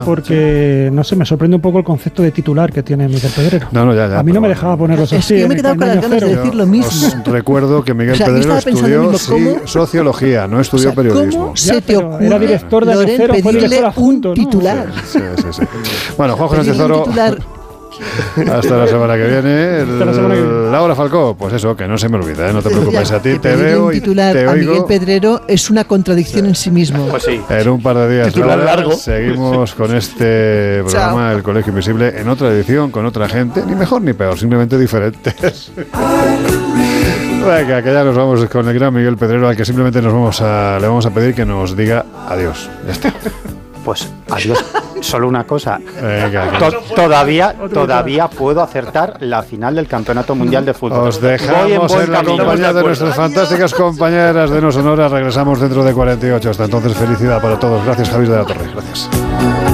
porque, no sé, me sorprende un poco el concepto de titular que tiene Miguel Pedrero. Ya, a mí no me dejaba ponerlos así. Yo me he quedado con las ganas de decir lo mismo. Os recuerdo que Miguel Pedrero estudió sociología, no estudió periodismo. ¿Cómo se te ocurre, era director de Loren, Cero, fue pedirle director un adjunto, titular? Sí. Bueno, Juanjo Sánchez Oro, hasta la semana que viene. Laura Falcó, pues eso, que no se me olvida, no te preocupes, a ti te veo y te a oigo. Miguel Pedrero es una contradicción en sí mismo. Pues sí. En un par de días Titular largo. seguimos con este programa, El Colegio Invisible, en otra edición, con otra gente, ni mejor ni peor, simplemente diferentes. Venga, que ya nos vamos con el gran Miguel Pedrero, al que simplemente le vamos a pedir que nos diga adiós. Ya está. Pues adiós. Solo una cosa. Venga, todavía puedo acertar la final del Campeonato Mundial de Fútbol. Os dejamos en la compañía de nuestras fantásticas compañeras de No Sonora. Regresamos dentro de 48. Hasta entonces, felicidad para todos. Gracias, Javier de la Torre. Gracias.